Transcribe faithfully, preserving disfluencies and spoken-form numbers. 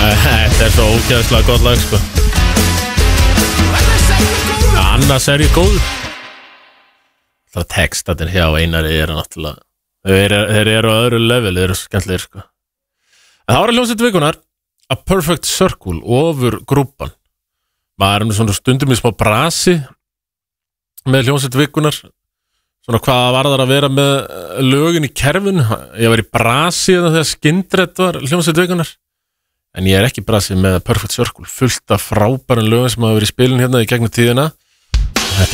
Þetta er svo ógeðslega gott lag sko. Annars er ég góð. Það textatir hjá Einari eru náttúrulega Þeir, þeir eru á öðru level, þeir eru skemmtlegir sko. En það var að hljómsveit vikunar A Perfect Circle, ofur grúpan. Maður er svona stundum í smá brasi með hljómsveit vikunar. Svona hvað var það að vera með lögin í kerfinu. Ég var í brasi þegar Skindred var hljómsveit vikunar. En ég er ekki í brasi með A Perfect Circle, fullt af frábærum lögum sem hafa verið í spilin hérna í gegnum tíðina.